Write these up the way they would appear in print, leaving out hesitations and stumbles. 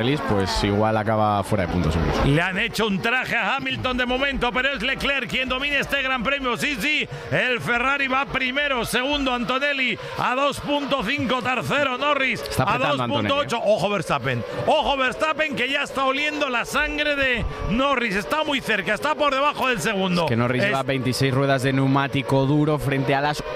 pues igual acaba fuera de puntos. Le han hecho un traje a Hamilton de momento, pero es Leclerc quien domina este Gran Premio. Sí, el Ferrari va primero, segundo Antonelli a 2.5, tercero Norris a 2.8. Ojo Verstappen que ya está oliendo la sangre de Norris, está muy cerca, está por debajo del segundo. Es que Norris lleva 26 ruedas de neumático duro frente a las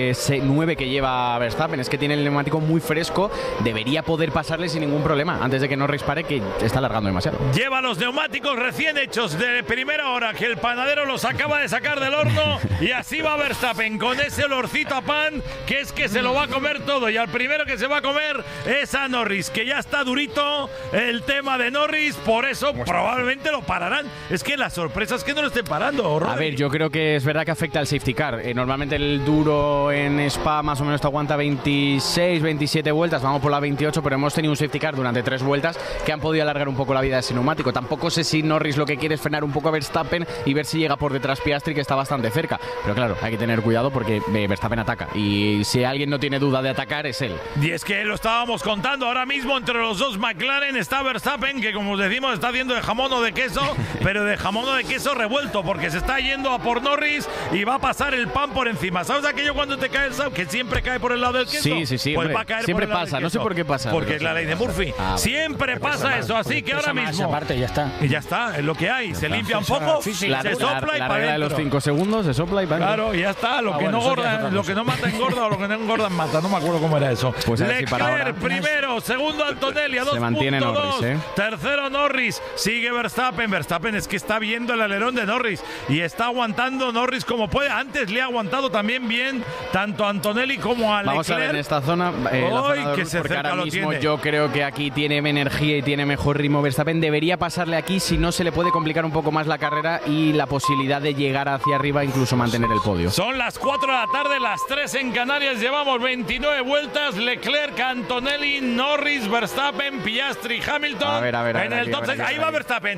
9 que lleva Verstappen. Es que tiene el neumático muy fresco, debería poder pasarle sin ningún problema antes de que Norris pare, que está alargando demasiado. Lleva los neumáticos recién hechos de primera hora, que el panadero los acaba de sacar del horno, y así va Verstappen con ese olorcito a pan, que es que se lo va a comer todo, y al primero que se va a comer es a Norris, que ya está durito el tema de Norris, por eso probablemente lo pararán. Es que la sorpresa es que no lo estén parando, Rodri. A ver, yo creo que es verdad que afecta al safety car. Normalmente el duro en Spa más o menos te aguanta 26, 27 vueltas, vamos por la 28, pero hemos tenido un safety car durante 3 vueltas que han podido alargar un poco la vida de ese neumático. Tampoco sé si Norris lo que quiere es frenar un poco a Verstappen y ver si llega por detrás Piastri, que está bastante cerca. Pero claro, hay que tener cuidado porque Verstappen ataca, y si alguien no tiene duda de atacar es él. Y es que lo estábamos contando ahora mismo, entre los dos McLaren está Verstappen, que como os decimos está haciendo de jamón o de queso, pero de jamón o de queso revuelto, porque se está yendo a por Norris y va a pasar el pan por encima. ¿Sabes aquello cuando te cae el sal, que siempre cae por el lado del queso? Sí, pues hombre, va a caer siempre por el lado pasa, del no sé queso. por qué pasa. Porque es la ley de Murphy. Siempre pasa eso, así que ahora mismo. Aparte, ya está. Y ya está, es lo que hay. Se limpia un poco, se sopla y la para regla de los 5 segundos, se sopla y para claro, y ya está. Lo que no engorda, lo que no mata engorda, o lo que no engorda mata. No me acuerdo cómo era eso. Pues Leclerc primero, segundo Antonelli a 2.2, tercero Norris, sigue Verstappen. Verstappen es que está viendo el alerón de Norris y está aguantando Norris como puede. Antes le ha aguantado también bien tanto a Antonelli como a Leclerc. Vamos a ver en esta zona, porque ahora mismo yo creo que aquí tiene energía y tiene mejor ritmo Verstappen. Debería pasarle aquí, si no se le puede complicar un poco más la carrera y la posibilidad de llegar hacia arriba, incluso mantener el podio. Son las 4 de la tarde, las 3 en Canarias, llevamos 29 vueltas. Leclerc, Antonelli, Norris, Verstappen, Piastri, Hamilton. A ver, en el top 6. Ahí va Verstappen.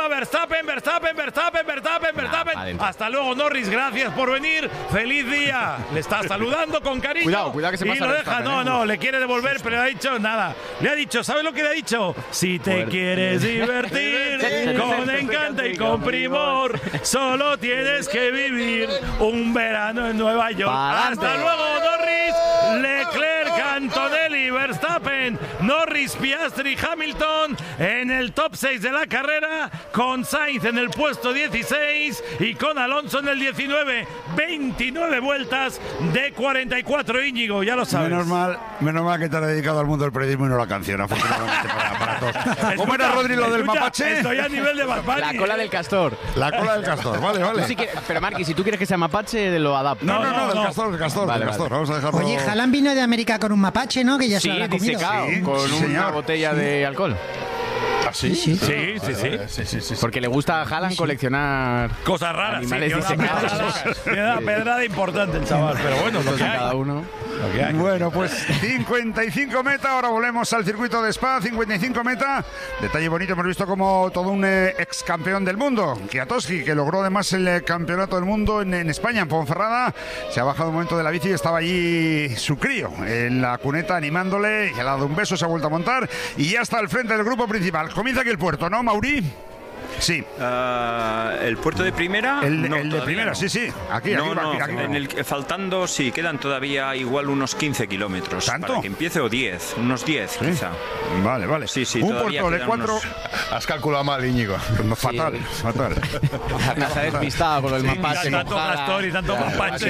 Hasta luego, Norris, gracias por venir. Feliz día. Le está saludando con cariño. Cuidado que se pasa. Y lo deja. No, le quiere devolver, pero le ha dicho nada. Le ha dicho, ¿sabes lo que le ha dicho? Si te quieres divertir con encanto y con primor, solo tienes que vivir un verano en Nueva York. Hasta luego, Norris, Leclerc, Antonelli, Verstappen, Norris, Piastri, Hamilton en el top 6 de la carrera, con Sainz en el puesto 16 y con Alonso en el 19. 29 vueltas de 44, Íñigo, ya lo sabes. Menos mal que te has dedicado al mundo del periodismo y no la canción, afortunadamente para todos. ¿Cómo era, Rodri, lo del mapache? Estoy a nivel de mapache. La cola del castor. La cola del castor, vale. Pero Marqui, si tú quieres que sea mapache, lo adapto. No, del castor. Vamos a dejarlo. Oye, Haaland vino de América con un mapache, ¿no? Que ya se lo ha comido. Con una botella de alcohol. ¿Ah, sí? Sí. Porque le gusta a Haaland coleccionar cosas raras. Animales disecados. Tiene una pedrada importante el chaval, pero bueno, lo que hay. Cada uno. Bueno, pues 55 meta, ahora volvemos al circuito de Spa, 55 meta, detalle bonito, hemos visto como todo un ex campeón del mundo, Kwiatkowski, que logró además el campeonato del mundo en España, en Ponferrada, se ha bajado un momento de la bici y estaba allí su crío en la cuneta animándole, y le ha dado un beso, se ha vuelto a montar y ya está al frente del grupo principal. Comienza aquí el puerto, ¿no, Mauri? Sí. ¿El puerto de primera? El de primera, no. Sí. Aquí. Faltando, sí, quedan todavía igual unos 15 kilómetros. ¿Tanto? Para que empiece, o 10, unos 10 ¿sí? quizá. Vale. Sí, un puerto de 4. Unos... Has calculado mal, Íñigo. Fatal. Se ha despistado con el mapache. Tanto castor y tanto mapache.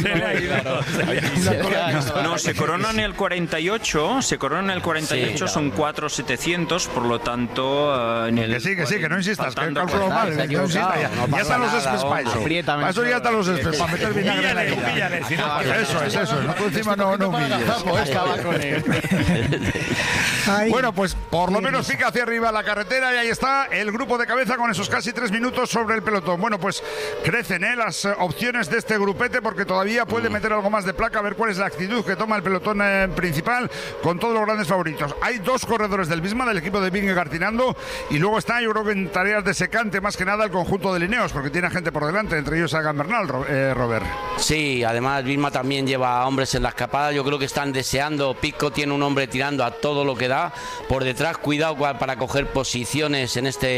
No, se coronan el 48. Son 4.700, por lo tanto... en el que sí, que no insistas. Que he calculado mal. Ya están los espes para eso. Para eso ya están los espes, para meter vinagre en la vida. Eso es. No, tú encima no humilles. Acaba con él. Bueno, pues por lo menos pica hacia arriba la carretera y ahí está el grupo de cabeza con esos casi 3 minutos sobre el pelotón. Bueno, pues crecen las opciones de este grupete porque todavía puede meter algo más de placa, a ver cuál es la actitud que toma el pelotón principal con todos los grandes favoritos. Hay 2 corredores del Visma, del equipo de Vingegaard tirando, y luego está, yo creo que en tareas de secante más que nada el conjunto de Lineos, porque tiene gente por delante, entre ellos Sagan Bernal, Robert. Sí, además Visma también lleva hombres en la escapada. Yo creo que están deseando. Pisco tiene un hombre tirando a todo lo que da. Por detrás, cuidado para coger posiciones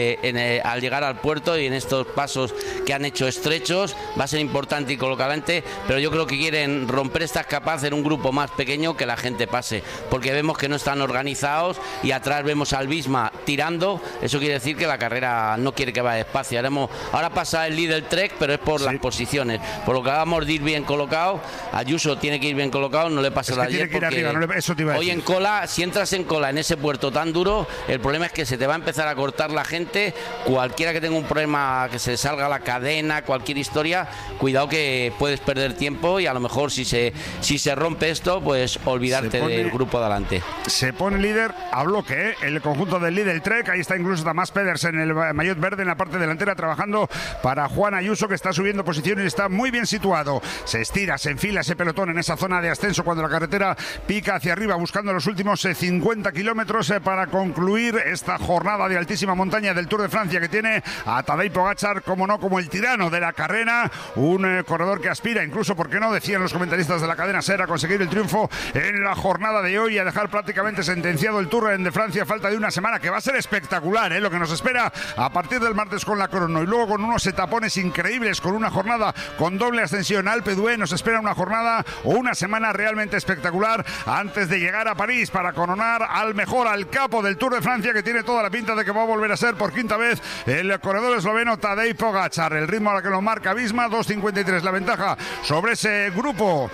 al llegar al puerto y en estos pasos que han hecho estrechos. Va a ser importante y colocalante, pero yo creo que quieren romper esta escapada en un grupo más pequeño, que la gente pase, porque vemos que no están organizados y atrás vemos al Visma tirando. Eso quiere decir que la carrera no quiere que vaya despacio. Ahora pasa el líder Trek, pero es por las posiciones. Por lo que hagamos de ir bien colocado. Ayuso tiene que ir bien colocado, no le pasa la ayer porque arriba, hoy en cola, si entras en cola en ese puerto tan duro, el problema es que se te va a empezar a cortar la gente. Cualquiera que tenga un problema, que se salga la cadena, cualquier historia, cuidado que puedes perder tiempo y a lo mejor si se rompe esto, pues olvidarte del grupo de adelante. Se pone líder a bloque, el conjunto del líder Trek. Ahí está incluso Tomás Pedersen en el maillot verde en la parte delantera trabajando para Juan Ayuso, que está subiendo posiciones y está muy bien situado. Se estira, se enfila ese pelotón en esa zona de ascenso cuando la carretera pica hacia arriba, buscando los últimos 50 kilómetros para concluir esta jornada de altísima montaña del Tour de Francia, que tiene a Tadej Pogačar, como no, como el tirano de la carrera, un corredor que aspira, incluso, ¿por qué no?, decían los comentaristas de la cadena SER, a conseguir el triunfo en la jornada de hoy y a dejar prácticamente sentenciado el Tour de Francia a falta de una semana, que va a ser espectacular, lo que nos espera a partir del martes con la crono y luego con unos etapones increíbles, con una jornada con doble ascensión Alpe d'Huez. Nos espera una jornada o una semana realmente espectacular antes de llegar a París para coronar al mejor, al capo del Tour de Francia, que tiene toda la pinta de que va a volver a ser por quinta vez el corredor esloveno Tadej Pogačar. El ritmo a la que lo marca Visma, 2.53 la ventaja sobre ese grupo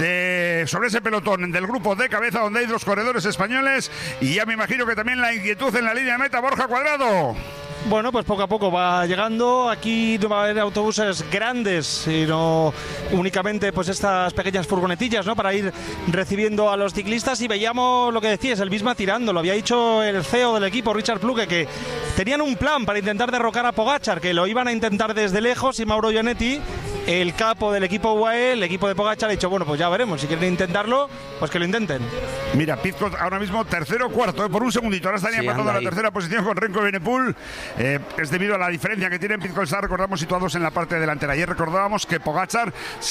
sobre ese pelotón del grupo de cabeza, donde hay dos corredores españoles, y ya me imagino que también la inquietud en la línea de meta. Borja Cuadrado. Bueno, pues poco a poco va llegando. Aquí no va a haber autobuses grandes, sino únicamente pues estas pequeñas furgonetillas, ¿no?, para ir recibiendo a los ciclistas. Y veíamos lo que decías, el Visma tirando. Lo había dicho el CEO del equipo, Richard Plugge, que tenían un plan para intentar derrocar a Pogačar, que lo iban a intentar desde lejos, y Mauro Gianetti, el capo del equipo UAE, el equipo de Pogačar, ha dicho, bueno, pues ya veremos, si quieren intentarlo, pues que lo intenten. Mira, Pizco ahora mismo tercero, cuarto, por un segundito. Ahora estaría empatando la tercera posición con Renko Evenepoel. Es debido a la diferencia que tienen. Pizco está, recordamos, situados en la parte delantera. Ayer recordábamos que Pogačar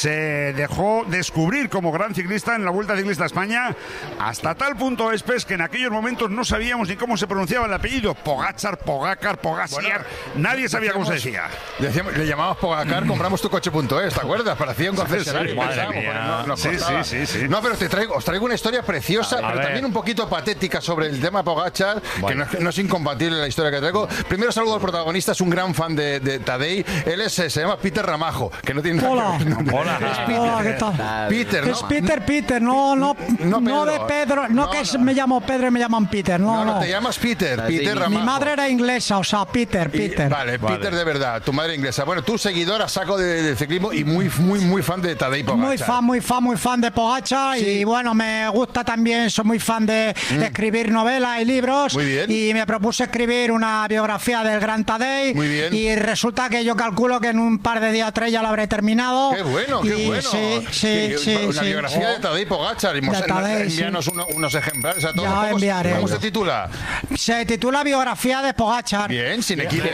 se dejó descubrir como gran ciclista en la Vuelta Ciclista a España, hasta tal punto Espes que en aquellos momentos no sabíamos ni cómo se pronunciaba el apellido. Pogačar, Pogacar, Pogačiar, nadie sabía cómo se decía. Le llamamos Pogacar, compramos tu coche.es, ¿te acuerdas? Parecía un concesionario. Sí. No, pero os traigo una historia preciosa, pero también un poquito patética sobre el tema Pogačar, que no es incompatible la historia que traigo. Primero saludo al protagonista, es un gran fan de Tadej. Él se llama Peter Ramajo, que no tiene nada que ver. Hola, ¿qué tal? Peter, ¿no? Es Peter, no de Pedro, no que me llamo Pedro y me llaman Peter, no. Te llamas Peter Ramajo. Mi madre era inglesa, o sea, Peter. Vale, Peter de verdad, tu madre inglesa. Bueno, tú seguidor a saco del ciclismo y muy fan de Tadej Pogačar. Muy fan de Pogačar, sí. Y bueno, me gusta también, soy muy fan de escribir novelas y libros. Muy bien. Y me propuse escribir una biografía del gran Tadej. Muy bien. Y resulta que yo calculo que en un par de días o 3 ya lo habré terminado. Qué bueno. Sí. Una biografía de Tadej Pogačar. Envíanos unos ejemplares a todos. Ya enviaré. ¿Cómo se titula? Se titula Biografía de Pogačar. Bien, sin equipo.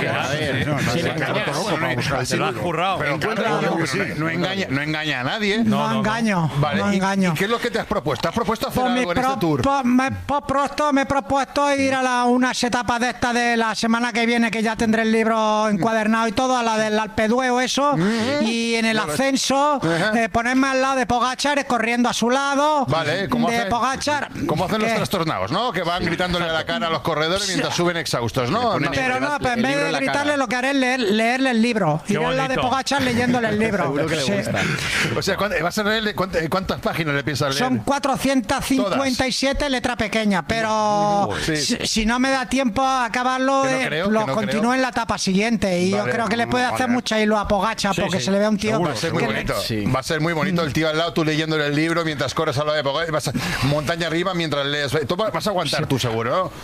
Se lo has currado. No engaña a nadie. No engaño. Vale. No engaño. ¿Y qué es lo que te has propuesto? ¿Has propuesto hacer algo en este tour? Me he propuesto ir a unas etapas de esta de la semana que viene, que ya tendré el libro encuadernado y todo, a la del Alpe d'Huez o eso, y en el ascenso ponerme al lado de Pogačar, corriendo a su lado. Vale, Pogačar. Como hacen los trastornados, ¿no? Que van gritándole a la cara a los corredores mientras suben exhaustos, ¿no? Pero no, en vez de gritarle, lo que haré es leerle el libro. Ir al lado de Pogačar leyéndole el libro. Seguro que le gusta. O sea, ¿vas a leerle cuántas páginas le piensas leer? Son 457 letra pequeña, pero si no me da tiempo a acabarlo, lo continúo en la etapa siguiente. Y yo creo que le puede hacer mucha hilo a Pogačar, porque se le ve a un tío. Va a ser muy bonito. Va a ser muy bonito el tío al lado, tú leyéndole el libro mientras corres al lado de Pogačar, montaña arriba mientras lees. Tú vas a aguantar tú, seguro, ¿no?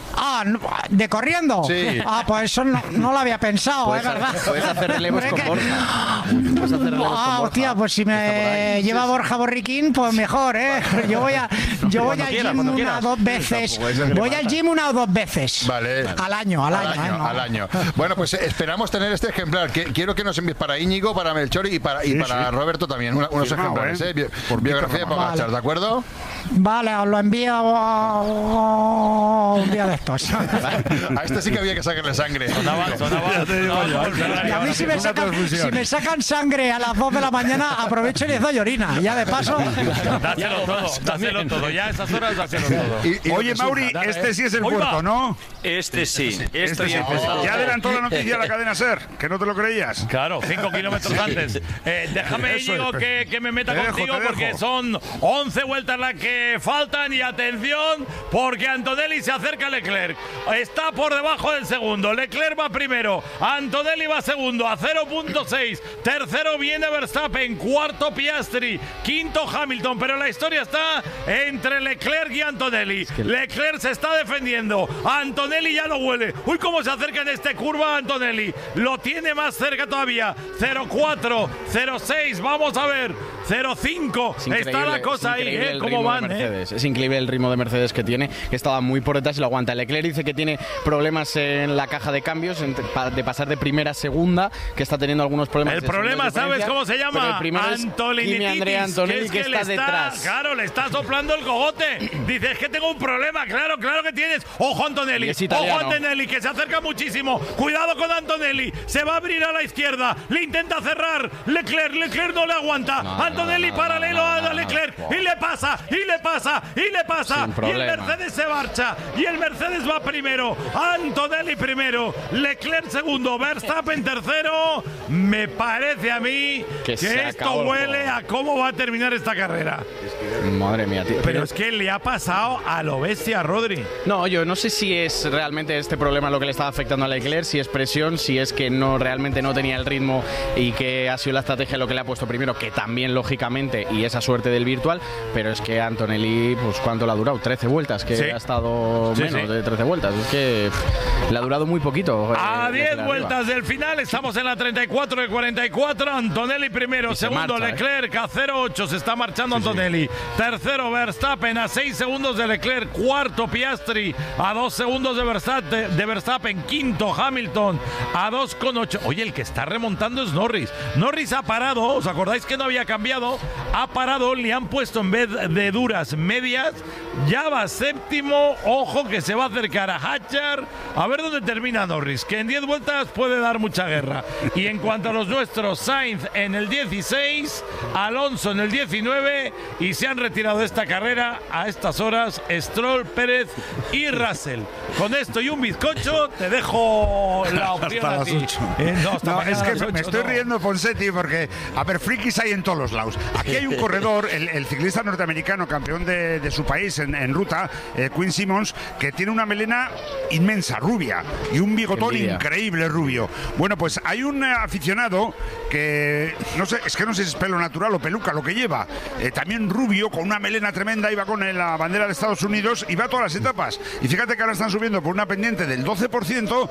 ¿De corriendo? Sí. Pues eso no lo había pensado, es verdad. Puedes hacer relevos con Borja. Puedes hacer relevos con Borja. Hostia, pues si me lleva Borja Borriquín, pues mejor, ¿eh? Yo voy al gym una o dos veces. Voy al gym una o dos veces. Vale. Al año. Al año. Bueno, pues esperamos tener este ejemplar. Quiero que nos envíes para Íñigo, para Melchor y para Roberto también unos ejemplares, por biografía de Pogačar, ¿de acuerdo? Vale, os lo envío un día de estos. A este sí que había que sacarle sangre. Y a mí si me sacan sangre a las 2 de la mañana, aprovecho y les doy orina. Ya de paso. Dáselo todo. Ya a esas horas dáselo todo. Oye, Mauri, este sí es el puerto, ¿no? Este sí. Ya adelantó la noticia a la cadena SER, que no te lo creías. Claro, 5 kilómetros antes. Déjame, Íñigo, que me meta contigo porque son 11 vueltas las que faltan y atención porque Antonelli se acerca a Leclerc. Está por debajo del segundo. Leclerc va primero. Antonelli va segundo a 0.6. Tercero viene Verstappen. Cuarto Piastri. Quinto Hamilton. Pero la historia está entre Leclerc y Antonelli. Leclerc se está defendiendo. Antonelli ya lo huele. Uy, cómo se acerca en esta curva Antonelli. Lo tiene más cerca todavía. 0.4, 0.6. Vamos a ver. 0.5. Está la cosa ahí, ¿Cómo van, Es increíble el ritmo de Mercedes que tiene, que estaba muy por detrás y lo aguanta. Leclerc dice que tiene problemas en la caja de cambios, de pasar de primera a segunda, que está teniendo algunos problemas. El problema, ¿sabes cómo se llama? Antonelli, que está detrás. Claro, le está soplando el cogote. Dice, es que tengo un problema. Claro que tienes. Ojo, Antonelli. Ojo, Antonelli, que se acerca muchísimo. Cuidado con Antonelli. Se va a abrir a la izquierda. Le intenta cerrar. Leclerc no le aguanta. Antonelli paralelo a Leclerc. Y le pasa. Y el Mercedes se marcha. Y el Mercedes va primero. Antonelli primero. Leclerc segundo. Verstappen tercero. Me parece a mí que esto huele a cómo va a terminar esta carrera. Madre mía, tío. Pero es que le ha pasado a lo bestia, Rodri. No, yo no sé si es realmente este problema lo que le estaba afectando a Leclerc, si es presión, si es que realmente no tenía el ritmo y que ha sido la estrategia lo que le ha puesto primero, que también lógicamente, y esa suerte del virtual, pero es que Antonelli, pues ¿cuánto le ha durado? 13 vueltas, que ha estado menos de 13 vueltas. Es que le ha durado muy poquito. A 10 vueltas del final, estamos en la 34 de 44. Antonelli primero, segundo Leclerc a 0.8, se está marchando Antonelli. Tercero Verstappen a 6 segundos de Leclerc. Cuarto Piastri a 2 segundos de Verstappen. Quinto Hamilton a 2.8. Oye, el que está remontando es Norris. Norris ha parado, ¿os acordáis que no había cambiado? Ha parado, le han puesto en vez de duras medias. Ya va séptimo. Ojo que se va a acercar a Hatcher. A ver dónde termina Norris, que en 10 vueltas puede dar mucha guerra. Y en cuanto a los nuestros, Sainz en el 16, Alonso en el 19, y se han retirado de esta carrera a estas horas Stroll, Pérez y Russell. Con esto y un bizcocho te dejo la opción a ti. Es que me estoy riendo, Ponseti, porque, a ver, frikis hay en todos los lados. Aquí hay un corredor, el ciclista norteamericano, campeón de su país en ruta, Quinn Simmons, que tiene una melena inmensa, rubia, y un bigotón increíble rubio. Bueno, pues hay un aficionado que, no sé si es pelo natural o peluca lo que lleva, también rubio, con una melena tremenda, iba con la bandera de Estados Unidos y va a todas las etapas. Y fíjate que ahora están subiendo por una pendiente del 12%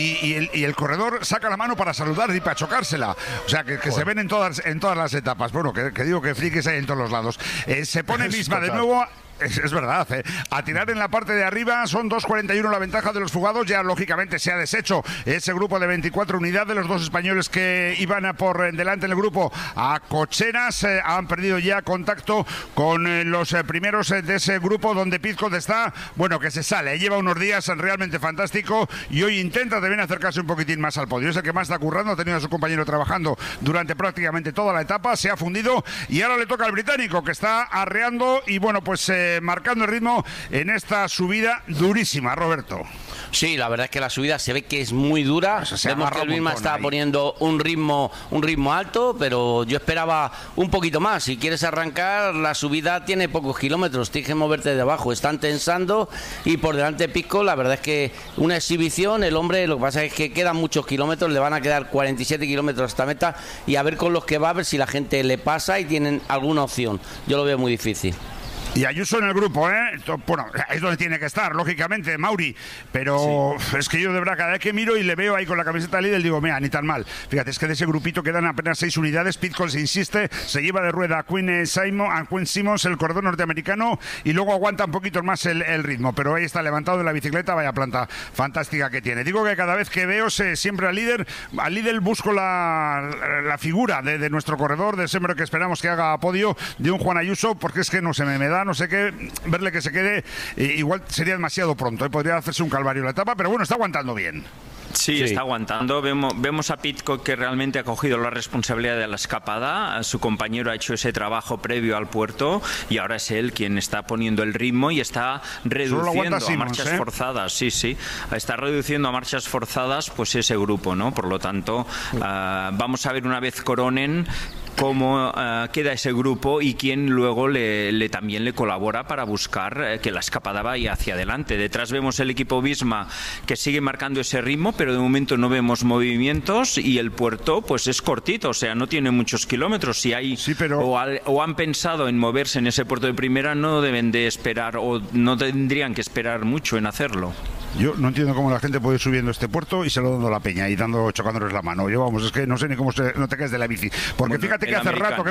y el corredor saca la mano para saludar y para chocársela. O sea, que se ven en todas las etapas. Bueno, que digo que frikis hay en todos los lados. Se pone misma de nuevo. Es verdad, a tirar en la parte de arriba. Son 2.41 la ventaja de los fugados. Ya lógicamente se ha deshecho ese grupo de 24 unidades. Los dos españoles que iban por delante en el grupo a cocheras han perdido ya contacto con los primeros de ese grupo, donde Pizcot está, bueno, que se sale. Lleva unos días realmente fantástico y hoy intenta también acercarse un poquitín más al podio. Es el que más está currando. Ha tenido a su compañero trabajando durante prácticamente toda la etapa. Se ha fundido y ahora le toca al británico, que está arreando y bueno, pues marcando el ritmo en esta subida durísima, Roberto. Sí, la verdad es que la subida se ve que es muy dura. Vemos que el Vilma está poniendo un ritmo alto, pero yo esperaba un poquito más. Si quieres arrancar, la subida tiene pocos kilómetros, tienes que moverte de abajo. Están tensando y por delante Pisco, la verdad es que una exhibición. El hombre, lo que pasa es que quedan muchos kilómetros, le van a quedar 47 kilómetros hasta meta y a ver con los que va, a ver si la gente le pasa y tienen alguna opción. Yo lo veo muy difícil. Y Ayuso en el grupo, bueno, es donde tiene que estar, lógicamente, Mauri. Pero es que yo de verdad, cada vez que miro y le veo ahí con la camiseta de líder, digo, mira, ni tan mal. Fíjate, es que de ese grupito quedan apenas 6 unidades. Pitcock se insiste, se lleva de rueda a Quinn Simmons, el corredor norteamericano, y luego aguanta un poquito más el ritmo. Pero ahí está levantado de la bicicleta, vaya planta fantástica que tiene. Digo que cada vez que veo siempre al líder busco la figura de nuestro corredor, de ese hombre que esperamos que haga podio, de un Juan Ayuso, porque es que no se me da, no sé qué, verle que se quede, igual sería demasiado pronto, podría hacerse un calvario la etapa, pero bueno, está aguantando bien. Sí, está aguantando. Vemos a Pitcock que realmente ha cogido la responsabilidad de la escapada. Su compañero ha hecho ese trabajo previo al puerto y ahora es él quien está poniendo el ritmo y está reduciendo a marchas forzadas. Sí, está reduciendo a marchas forzadas pues ese grupo, ¿no? Por lo tanto, vamos a ver una vez coronen cómo queda ese grupo y quién luego también le colabora para buscar que la escapada vaya hacia adelante. Detrás vemos el equipo Visma que sigue marcando ese ritmo, pero de momento no vemos movimientos y el puerto pues es cortito, o sea, no tiene muchos kilómetros. Si hay o han pensado en moverse en ese puerto de primera, no deben de esperar o no tendrían que esperar mucho en hacerlo. Yo no entiendo cómo la gente puede ir subiendo este puerto y se lo dando a la peña y chocándoles la mano. Yo, vamos, es que no sé ni cómo no te caes de la bici. Porque fíjate que hace rato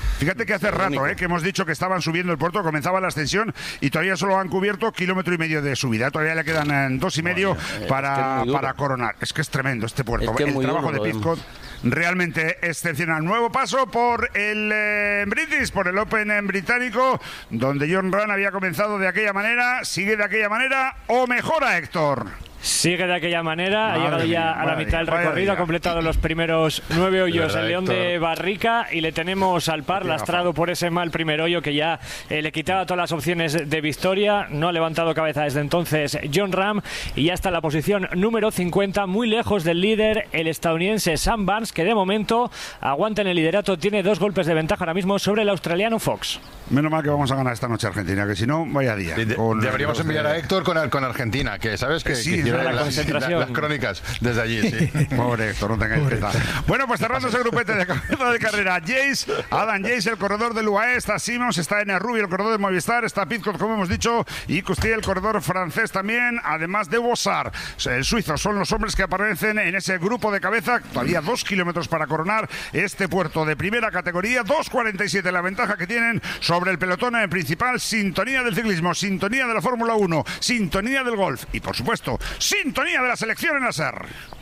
que hemos dicho que estaban subiendo el puerto, comenzaba la ascensión y todavía solo han cubierto 1,5 kilómetros de subida. Todavía le quedan 2,5 para coronar. Es que es tremendo este puerto. El trabajo de Pitcock realmente excepcional. Nuevo paso por el British, por el Open británico, donde Jon Rahm había comenzado de aquella manera, sigue de aquella manera o mejora, Héctor. Sigue de aquella manera, ha llegado ya a la mitad del recorrido, ha completado los primeros 9 hoyos el León de Barrica y le tenemos al par, lastrado por ese mal primer hoyo que ya le quitaba todas las opciones de victoria. No ha levantado cabeza desde entonces Jon Rahm y ya está en la posición número 50, muy lejos del líder, el estadounidense Sam Burns, que de momento aguanta en el liderato, tiene 2 golpes de ventaja ahora mismo sobre el australiano Fox. Menos mal que vamos a ganar esta noche Argentina, que si no, vaya día. Deberíamos enviar a Héctor con Argentina, que sabes que quiere las crónicas desde allí, sí. Pobre Héctor, no tengáis pena. Bueno, pues cerrando ese grupete de cabeza de carrera, Adam Yates, el corredor del UAE, está Simmons, está Enea Rubio, el corredor de Movistar, está Pitcock, como hemos dicho, y Costier, el corredor francés también, además de Bossard. El suizo son los hombres que aparecen en ese grupo de cabeza, todavía 2 kilómetros para coronar este puerto de primera categoría, 2.47 la ventaja que tienen sobre el pelotón principal. Sintonía del ciclismo, sintonía de la Fórmula 1, sintonía del golf y, por supuesto, sintonía de la selección en la SER.